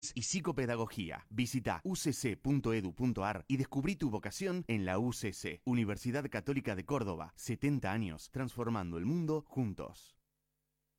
y psicopedagogía. Visita ucc.edu.ar y descubrí tu vocación en la UCC, Universidad Católica de Córdoba. 70 años transformando el mundo juntos.